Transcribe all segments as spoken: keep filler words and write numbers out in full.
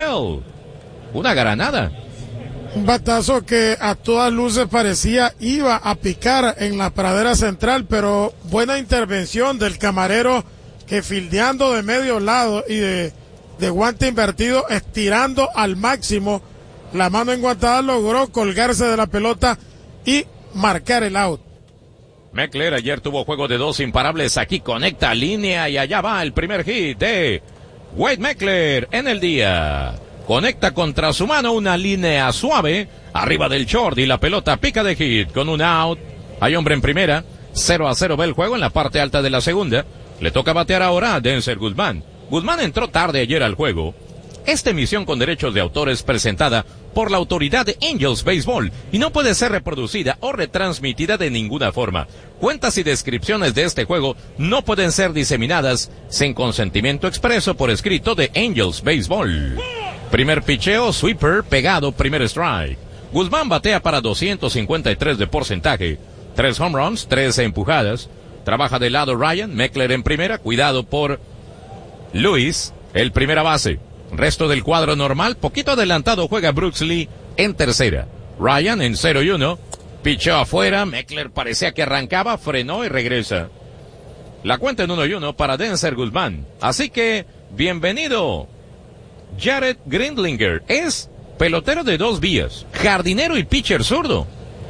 Snell. Una granada. Un batazo que a todas luces parecía iba a picar en la pradera central, pero buena intervención del camarero que fildeando de medio lado y de, de guante invertido, estirando al máximo la mano enguantada, logró colgarse de la pelota y marcar el out. Meckler ayer tuvo juego de dos imparables, aquí conecta línea y allá va el primer hit de Wade Meckler en el día. Conecta contra su mano una línea suave, arriba del short y la pelota pica de hit con un out. Hay hombre en primera, cero a cero va el juego en la parte alta de la segunda. Le toca batear ahora a Denzer Guzmán. Guzmán entró tarde ayer al juego. Esta emisión con derechos de autor es presentada por la autoridad de Angels Baseball y no puede ser reproducida o retransmitida de ninguna forma. Cuentas y descripciones de este juego no pueden ser diseminadas sin consentimiento expreso por escrito de Angels Baseball. Primer picheo, sweeper, pegado, primer strike. Guzmán batea para doscientos cincuenta y tres de porcentaje. Tres home runs, tres empujadas. Trabaja del lado Ryan, Meckler en primera, cuidado por Luis, el primera base. Resto del cuadro normal, poquito adelantado juega Brooks Lee en tercera. Ryan en cero y uno, pichó afuera, Meckler parecía que arrancaba, frenó y regresa. La cuenta en uno y uno para Denzer Guzmán. Así que, bienvenido. Jared Grindlinger es pelotero de dos vías, jardinero y pitcher zurdo.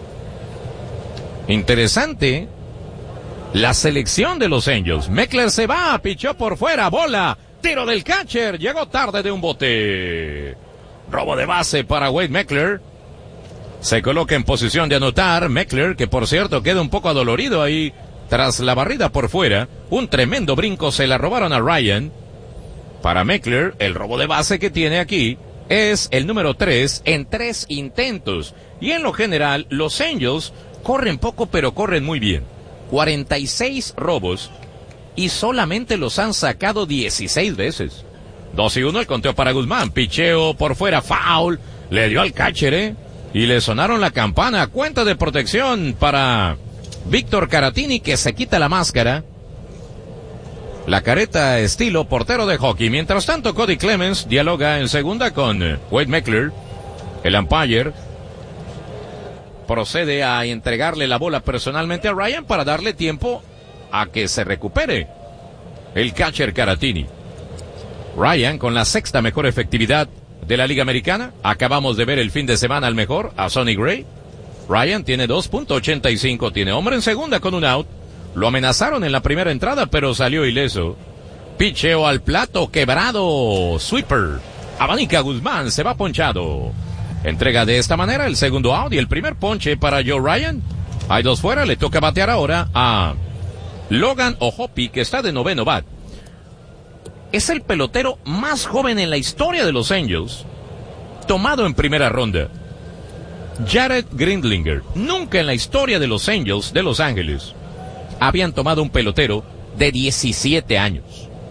Interesante la selección de los Angels. Meckler se va, pichó por fuera, bola. Tiro del catcher, llegó tarde de un bote. Robo de base para Wade Meckler. Se coloca en posición de anotar. Meckler, que por cierto queda un poco adolorido ahí tras la barrida por fuera. Un tremendo brinco, se la robaron a Ryan. Para Meckler, el robo de base que tiene aquí es el número tres en tres intentos. Y en lo general, los Angels corren poco pero corren muy bien. cuarenta y seis robos. Y solamente los han sacado dieciséis veces. dos y uno el conteo para Guzmán. Picheo por fuera, foul. Le dio al catcher, ¿eh? Y le sonaron la campana. Cuenta de protección para Víctor Caratini, que se quita la máscara. La careta estilo portero de hockey. Mientras tanto, Cody Clemens dialoga en segunda con Wade Meckler. El umpire procede a entregarle la bola personalmente a Ryan para darle tiempo a que se recupere el catcher Caratini. Ryan con la sexta mejor efectividad de la Liga Americana. Acabamos de ver el fin de semana al mejor, a Sonny Gray. Ryan tiene dos punto ochenta y cinco, tiene hombre en segunda con un out. Lo amenazaron en la primera entrada, pero salió ileso. Picheo al plato, quebrado. Sweeper. Abanica Guzmán, se va ponchado. Entrega de esta manera el segundo out y el primer ponche para Joe Ryan. Hay dos fuera, le toca batear ahora a Logan O'Hoppe, que está de noveno bat. Es el pelotero más joven en la historia de los Angels, tomado en primera ronda. Jared Grindlinger. Nunca en la historia de los Angels de Los Ángeles habían tomado un pelotero de diecisiete años.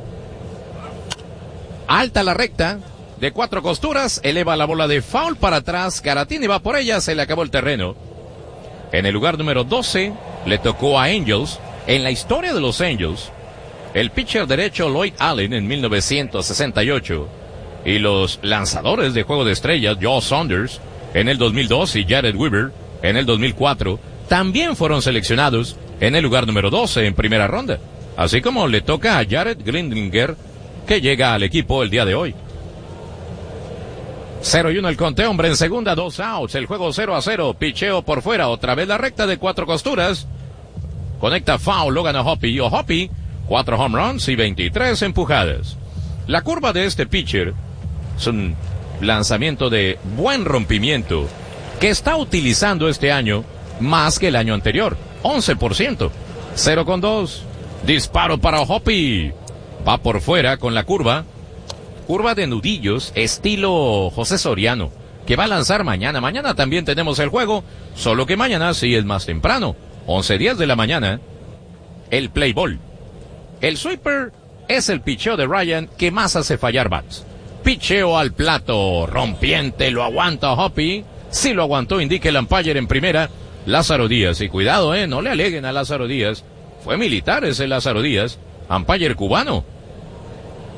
Alta la recta, de cuatro costuras, eleva la bola de foul para atrás, Caratini va por ella, se le acabó el terreno. En el lugar número doce, le tocó a Angels. En la historia de los Angels, el pitcher derecho Lloyd Allen en mil novecientos sesenta y ocho y los lanzadores de juego de estrellas Joe Saunders en el dos mil dos y Jared Weaver en el dos mil cuatro también fueron seleccionados en el lugar número doce en primera ronda, así como le toca a Jared Grindlinger, que llega al equipo el día de hoy. cero y uno el conteo, hombre en segunda, dos outs, el juego cero a cero, picheo por fuera, otra vez la recta de cuatro costuras. Conecta foul, Logan O'Hoppe. O'Hoppe, cuatro home runs y veintitrés empujadas. La curva de este pitcher es un lanzamiento de buen rompimiento que está utilizando este año más que el año anterior. once por ciento. cero con dos. Disparo para O'Hoppe. Va por fuera con la curva. Curva de nudillos, estilo José Soriano, que va a lanzar mañana. Mañana también tenemos el juego, solo que mañana sí es más temprano. once diez de la mañana, el play ball. El sweeper es el picheo de Ryan que más hace fallar bats. Picheo al plato, rompiente, lo aguanta O'Hoppe. Sí lo aguantó, indica el umpire en primera, Lázaro Díaz. Y cuidado, eh, no le aleguen a Lázaro Díaz. Fue militar ese Lázaro Díaz, umpire cubano.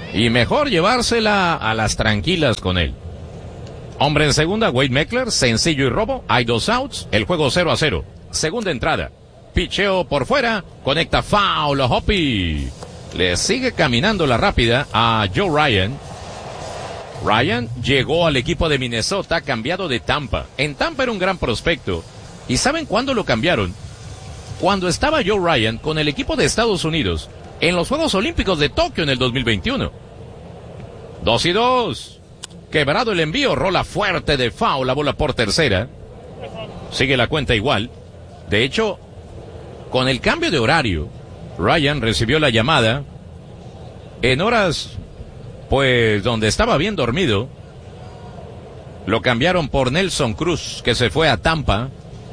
y mejor llevársela a las tranquilas con él. Hombre en segunda, Wade Meckler, sencillo y robo, hay dos outs, el juego cero a cero. Segunda entrada, picheo por fuera, conecta foul a Hoppy. Le sigue caminando la rápida a Joe Ryan. Ryan llegó al equipo de Minnesota cambiado de Tampa. En Tampa era un gran prospecto. ¿Y saben cuándo lo cambiaron? Cuando estaba Joe Ryan con el equipo de Estados Unidos en los Juegos Olímpicos de Tokio en el dos mil veintiuno. Dos y dos. Quebrado el envío, rola fuerte de foul, la bola por tercera. Sigue la cuenta igual. De hecho, con el cambio de horario, Ryan recibió la llamada en horas, pues, donde estaba bien dormido. Lo cambiaron por Nelson Cruz, que se fue a Tampa.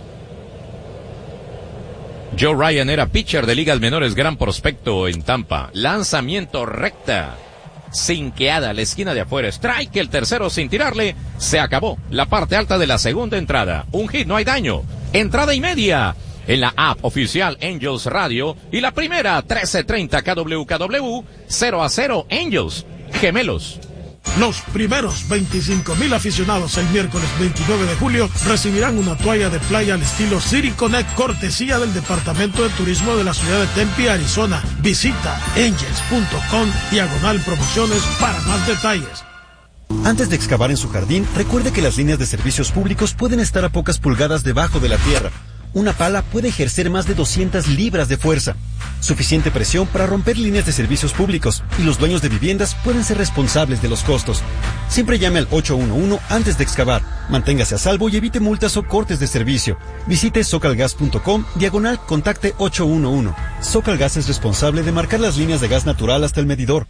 Joe Ryan era pitcher de ligas menores, gran prospecto en Tampa. Lanzamiento recta, sinqueada, la esquina de afuera. Strike, el tercero sin tirarle. Se acabó la parte alta de la segunda entrada. Un hit, no hay daño. Entrada y media en la app oficial Angels Radio. Y la primera, trece treinta K W K W, cero a cero Angels, gemelos. Los primeros veinticinco mil aficionados el miércoles veintinueve de julio recibirán una toalla de playa al estilo City Connect, cortesía del Departamento de Turismo de la ciudad de Tempe, Arizona. Visita angels punto com diagonal promociones para más detalles. Antes de excavar en su jardín, recuerde que las líneas de servicios públicos pueden estar a pocas pulgadas debajo de la tierra. Una pala puede ejercer más de doscientas libras de fuerza. Suficiente presión para romper líneas de servicios públicos, y los dueños de viviendas pueden ser responsables de los costos. Siempre llame al ocho uno uno antes de excavar. Manténgase a salvo y evite multas o cortes de servicio. Visite socalgas punto com diagonal contacte ocho uno uno. Socalgas es responsable de marcar las líneas de gas natural hasta el medidor.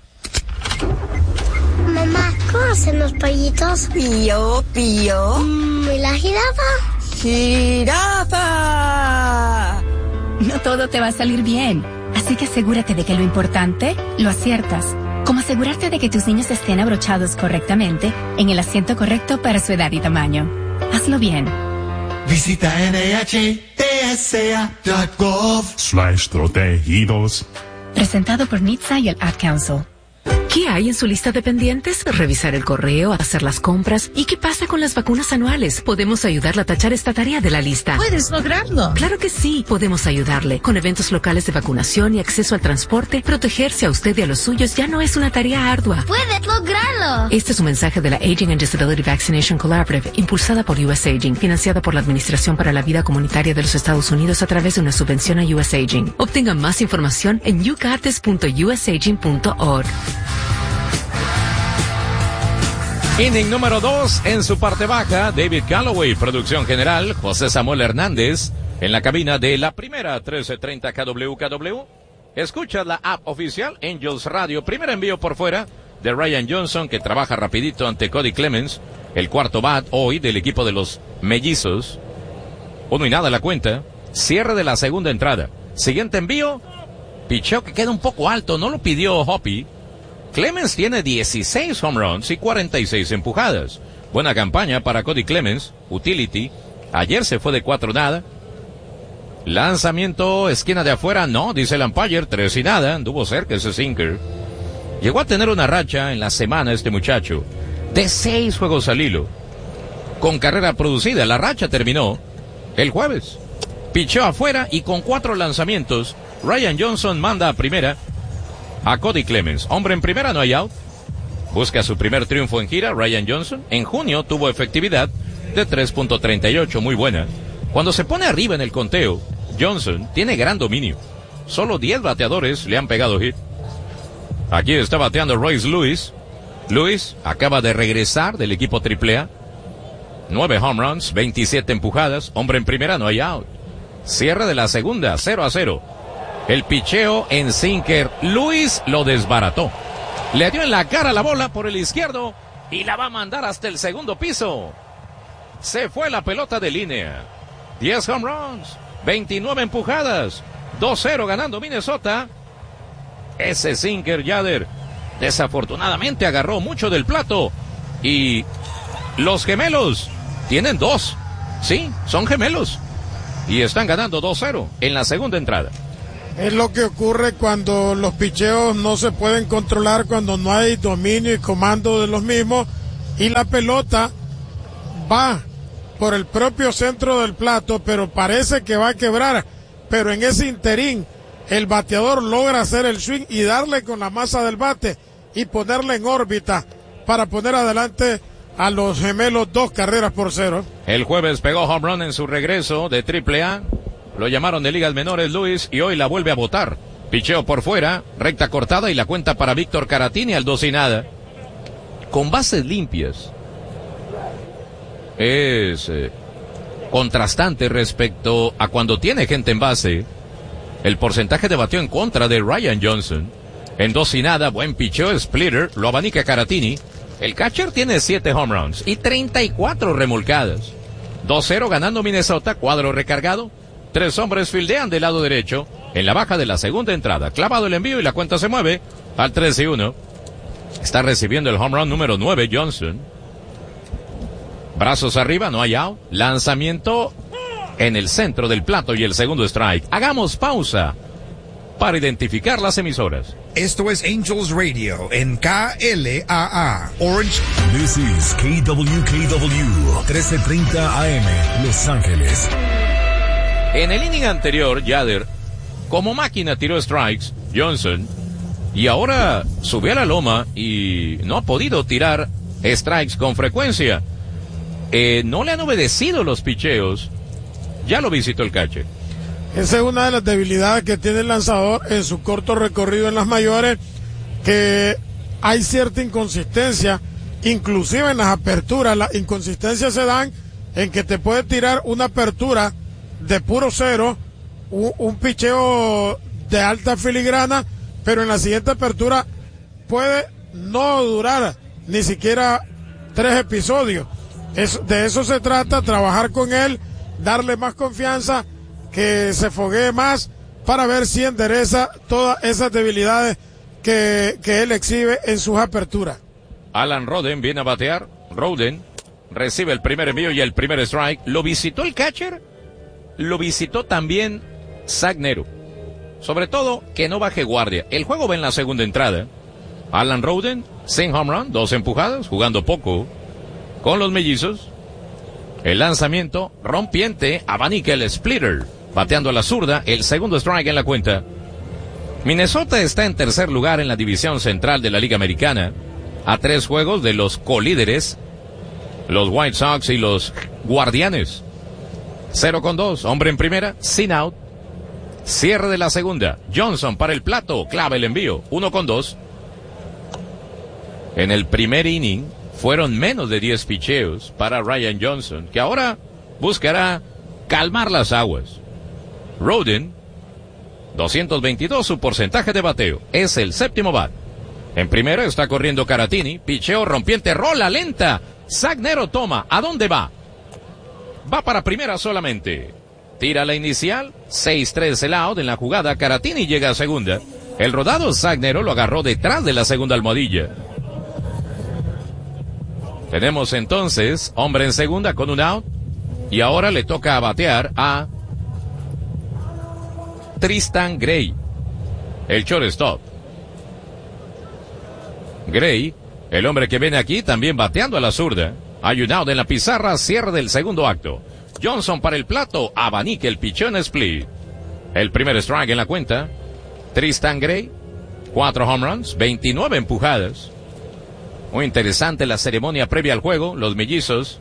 Mamá, ¿cómo hacen los pollitos? Pío, pío. Mm, ¿Y la jirafa? ¡Jirafa! No todo te va a salir bien, así que asegúrate de que lo importante lo aciertas. Como asegurarte de que tus niños estén abrochados correctamente en el asiento correcto para su edad y tamaño. Hazlo bien. Visita N H T S A punto gov slash protegidos. Presentado por N H T S A y el Ad Council. ¿Qué hay en su lista de pendientes? Revisar el correo, hacer las compras. ¿Y qué pasa con las vacunas anuales? Podemos ayudarle a tachar esta tarea de la lista. ¿Puedes lograrlo? Claro que sí, podemos ayudarle. Con eventos locales de vacunación y acceso al transporte, protegerse a usted y a los suyos ya no es una tarea ardua. ¡Puedes lograrlo! Este es un mensaje de la Aging and Disability Vaccination Collaborative, impulsada por U S Aging, financiada por la Administración para la Vida Comunitaria de los Estados Unidos a través de una subvención a U S Aging. Obtenga más información en you got this punto u s aging punto org. Inning número dos en su parte baja, David Calloway, producción general, José Samuel Hernández, en la cabina de la primera, trece treinta K W K W. Escucha la app oficial Angels Radio, primer envío por fuera de Ryan Johnson, que trabaja rapidito ante Cody Clemens, el cuarto bat hoy del equipo de los Mellizos. Uno y nada la cuenta, cierre de la segunda entrada. Siguiente envío, picheo que queda un poco alto, no lo pidió Hoppy. Clemens tiene dieciséis home runs y cuarenta y seis empujadas. Buena campaña para Cody Clemens, utility. Ayer se fue de cuatro nada. Lanzamiento, esquina de afuera, no, dice el umpire, tres y nada. Anduvo cerca ese sinker. Llegó a tener una racha en la semana este muchacho de seis juegos al hilo, con carrera producida. La racha terminó el jueves. Picheó afuera y con cuatro lanzamientos, Ryan Johnson manda a primera a Cody Clemens. Hombre en primera, no hay out. Busca su primer triunfo en gira, Ryan Johnson. En junio tuvo efectividad de tres punto treinta y ocho, muy buena. Cuando se pone arriba en el conteo, Johnson tiene gran dominio. Solo diez bateadores le han pegado hit. Aquí está bateando Royce Lewis. Lewis acaba de regresar del equipo triple A. nueve home runs, veintisiete empujadas. Hombre en primera, no hay out. Cierre de la segunda, cero a cero. El picheo en sinker, Luis lo desbarató. Le dio en la cara la bola por el izquierdo y la va a mandar hasta el segundo piso. Se fue la pelota de línea. diez home runs, veintinueve empujadas, dos cero ganando Minnesota. Ese sinker, Yader, desafortunadamente agarró mucho del plato. Y los gemelos tienen dos. Sí, son gemelos. Y están ganando dos cero en la segunda entrada. Es lo que ocurre cuando los picheos no se pueden controlar, cuando no hay dominio y comando de los mismos y la pelota va por el propio centro del plato, pero parece que va a quebrar, pero en ese interín el bateador logra hacer el swing y darle con la masa del bate y ponerle en órbita para poner adelante a los gemelos dos carreras por cero. El jueves pegó home run en su regreso de triple A. Lo llamaron de ligas menores Luis y hoy la vuelve a botar. Picheo por fuera, recta cortada y la cuenta para Víctor Caratini al dos y nada. Con bases limpias. Es eh, contrastante respecto a cuando tiene gente en base. El porcentaje de bateo en contra de Ryan Johnson. En dos y nada, buen picheo, splitter, lo abanica Caratini. El catcher tiene siete home runs y treinta y cuatro remolcadas. dos cero ganando Minnesota, cuadro recargado. Tres hombres fildean del lado derecho. En la baja de la segunda entrada, clavado el envío y la cuenta se mueve al tres y uno. Está recibiendo el home run número nueve Johnson. Brazos arriba, no hay out. Lanzamiento en el centro del plato y el segundo strike. Hagamos pausa para identificar las emisoras. Esto es Angels Radio en K L A A, Orange. This is K W K W, trece treinta A M, Los Ángeles. En el inning anterior, Yader, como máquina tiró strikes, Johnson, y ahora subió a la loma y no ha podido tirar strikes con frecuencia. Eh, no le han obedecido los picheos. Ya lo visitó el catcher. Esa es una de las debilidades que tiene el lanzador en su corto recorrido en las mayores, que hay cierta inconsistencia, inclusive en las aperturas. Las inconsistencias se dan en que te puede tirar una apertura de puro cero, un, un picheo de alta filigrana, pero en la siguiente apertura puede no durar ni siquiera tres episodios. Es, de eso se trata, trabajar con él, darle más confianza, que se foguee más para ver si endereza todas esas debilidades que, que él exhibe en sus aperturas. Alan Roden viene a batear. Roden recibe el primer envío y el primer strike. ¿Lo visitó el catcher? Lo visitó también Zach Nero. Sobre todo, que no baje guardia. El juego va en la segunda entrada. Alan Roden, sin home run, dos empujadas, jugando poco con los mellizos. El lanzamiento rompiente, abanica el splitter. Bateando a la zurda, el segundo strike en la cuenta. Minnesota está en tercer lugar en la división central de la Liga Americana, a tres juegos de los colíderes, los White Sox y los Guardianes. Cero con dos, hombre en primera, sin out. Cierre de la segunda, Johnson para el plato, clava el envío, uno con dos. En el primer inning fueron menos de diez picheos para Ryan Johnson, que ahora buscará calmar las aguas. Roden, doscientos veintidós su porcentaje de bateo, es el séptimo bat. En primera está corriendo Caratini, picheo rompiente, rola lenta. Zach Nero toma, ¿a dónde va? Va para primera solamente. Tira la inicial, seis tres el out en la jugada, Caratini llega a segunda. El rodado Zach Nero lo agarró detrás de la segunda almohadilla. Tenemos entonces hombre en segunda con un out. Y ahora le toca batear a Tristan Gray, el shortstop. Gray, el hombre que viene aquí, también bateando a la zurda. Hay un out en la pizarra, cierre del segundo acto. Johnson para el plato, abanica el pichón split. El primer strike en la cuenta. Tristan Gray, cuatro home runs, veintinueve empujadas. Muy interesante la ceremonia previa al juego. Los mellizos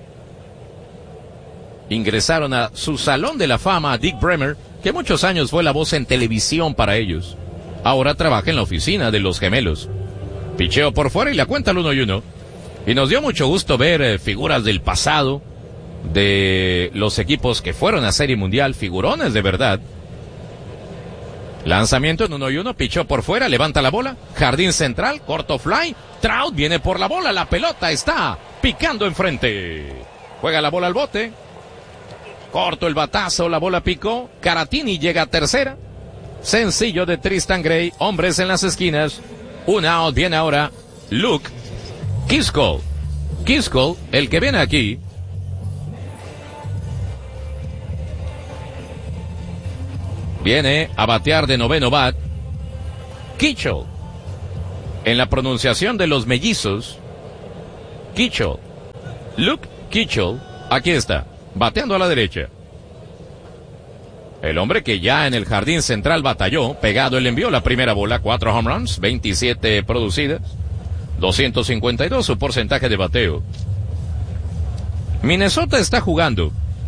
ingresaron a su salón de la fama a Dick Bremer, que muchos años fue la voz en televisión para ellos. Ahora trabaja en la oficina de los gemelos. Picheo por fuera y la cuenta al uno y uno. Y nos dio mucho gusto ver eh, figuras del pasado, de los equipos que fueron a Serie Mundial, figurones de verdad. Lanzamiento en uno y uno, picheo por fuera, levanta la bola, jardín central, corto fly, Trout viene por la bola, la pelota está picando enfrente. Juega la bola al bote. Corto el batazo, la bola picó. Caratini llega a tercera. Sencillo de Tristan Gray. Hombres en las esquinas. Un out, viene ahora Luke Kiskol. Kiskol, el que viene aquí. Viene a batear de noveno bat Kitchell. En la pronunciación de los mellizos, Kitchell. Luke Kitchell, aquí está, bateando a la derecha. El hombre que ya en el jardín central batalló, pegado el envió la primera bola, cuatro home runs, veintisiete producidas, doscientos cincuenta y dos su porcentaje de bateo. Minnesota está jugando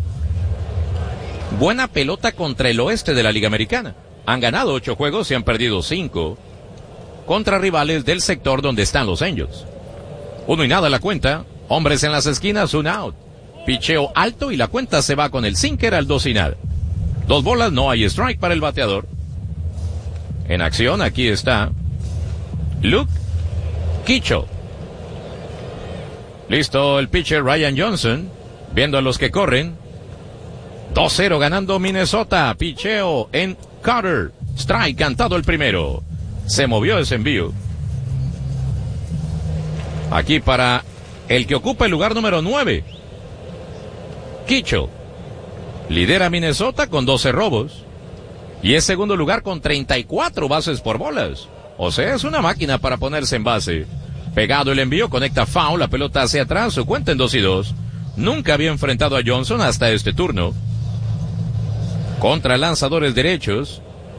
buena pelota contra el oeste de la Liga Americana. Han ganado ocho juegos y han perdido cinco contra rivales del sector donde están los Angels. Uno y nada la cuenta, hombres en las esquinas, un out. Picheo alto y la cuenta se va con el sinker al dos y nada. Dos bolas, no hay strike para el bateador. En acción, aquí está Luke Kitchell. Listo el pitcher Ryan Johnson, viendo a los que corren. dos cero ganando Minnesota. Picheo en Carter. Strike cantado el primero. Se movió ese envío. Aquí para el que ocupa el lugar número nueve. Kitchell. Lidera Minnesota con doce robos. Y es segundo lugar con treinta y cuatro bases por bolas. O sea, es una máquina para ponerse en base. Pegado el envío, conecta foul, la pelota hacia atrás, su cuenta en dos y dos. Nunca había enfrentado a Johnson hasta este turno. Contra lanzadores derechos.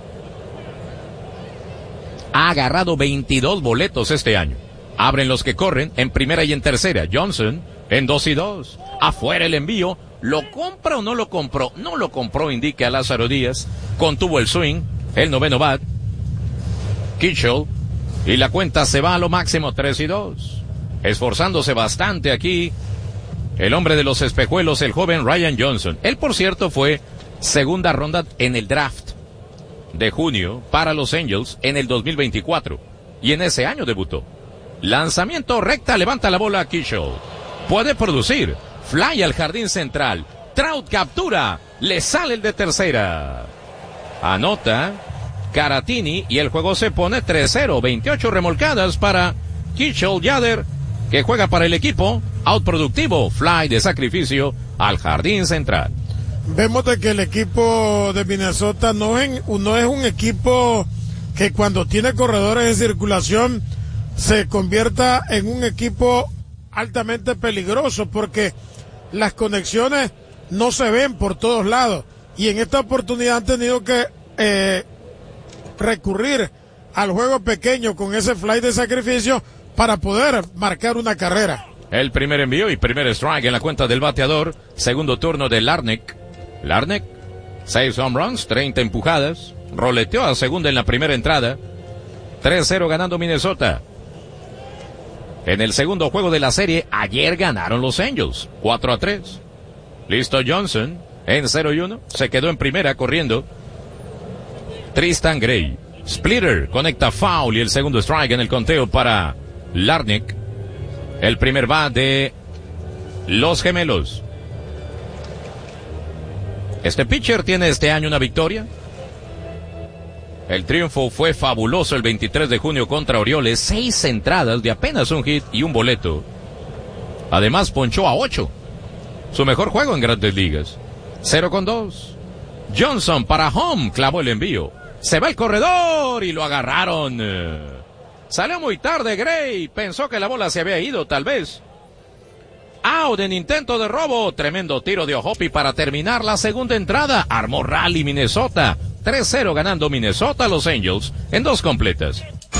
Ha agarrado veintidós boletos este año. Abren los que corren en primera y en tercera. Johnson en dos y dos. Afuera el envío. ¿Lo compra o no lo compró? No lo compró, indica Lázaro Díaz. Contuvo el swing. El noveno bat. Kitchell. Y la cuenta se va a lo máximo, tres y dos. Esforzándose bastante aquí el hombre de los espejuelos, el joven Ryan Johnson. Él, por cierto, fue segunda ronda en el draft de junio para los Angels en el dos mil veinticuatro. Y en ese año debutó. Lanzamiento recta, levanta la bola Kitchell. Puede producir. Fly al jardín central. Trout captura. Le sale el de tercera. Anota Caratini y el juego se pone tres cero. veintiocho remolcadas para Kitchell Yader, que juega para el equipo. Out productivo. Fly de sacrificio al jardín central. Vemos de que el equipo de Minnesota no es, no es un equipo que cuando tiene corredores en circulación se convierta en un equipo altamente peligroso, porque las conexiones no se ven por todos lados, y en esta oportunidad han tenido que eh, recurrir al juego pequeño con ese fly de sacrificio para poder marcar una carrera. El primer envío y primer strike en la cuenta del bateador. Segundo turno de Larnach. Larnach, seis home runs, treinta empujadas. Roleteó a segunda en la primera entrada. tres cero ganando Minnesota. En el segundo juego de la serie, ayer ganaron los Angels, cuatro a tres. Listo Johnson, en cero y uno, se quedó en primera corriendo. Tristan Gray, splitter, conecta foul y el segundo strike en el conteo para Larnach. El primer bat de los gemelos. Este pitcher tiene este año una victoria. El triunfo fue fabuloso el veintitrés de junio contra Orioles, seis entradas de apenas un hit y un boleto. Además ponchó a ocho. Su mejor juego en Grandes Ligas. cero con dos. Johnson para home, clavó el envío. Se va el corredor y lo agarraron. Salió muy tarde Gray, pensó que la bola se había ido tal vez. Out en intento de robo, tremendo tiro de Ojopi para terminar la segunda entrada. Armó rally Minnesota. tres cero ganando Minnesota a los Angels en dos completas.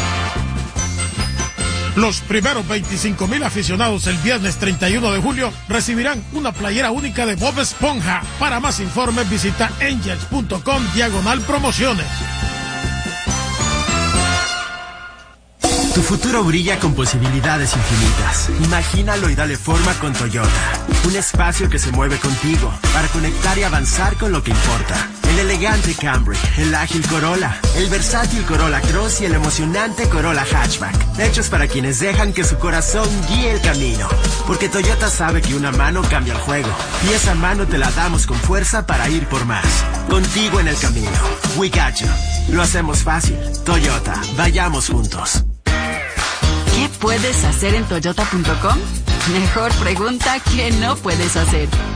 Los primeros veinticinco mil aficionados el viernes treinta y uno de julio recibirán una playera única de Bob Esponja. Para más informes visita angels punto com diagonal promociones. Tu futuro brilla con posibilidades infinitas. Imagínalo y dale forma con Toyota. Un espacio que se mueve contigo para conectar y avanzar con lo que importa. El elegante Camry, el ágil Corolla, el versátil Corolla Cross y el emocionante Corolla Hatchback. Hechos para quienes dejan que su corazón guíe el camino. Porque Toyota sabe que una mano cambia el juego. Y esa mano te la damos con fuerza para ir por más. Contigo en el camino. We got you. Lo hacemos fácil. Toyota, vayamos juntos. ¿Qué puedes hacer en toyota punto com? Mejor pregunta, ¿qué no puedes hacer?